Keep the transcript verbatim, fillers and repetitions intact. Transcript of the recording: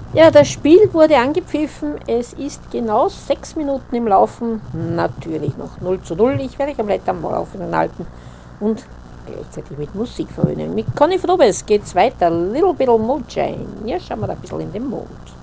Ja, das Spiel wurde angepfiffen. Es ist genau sechs Minuten im Laufen. Natürlich noch null zu null. Ich werde euch am Blätter am Laufenden halten und gleichzeitig mit Musik verwöhnen. Mit Conny Frobes geht's weiter. Little Bit of Moonshine. Ja, schauen wir da ein bisschen in den Mond.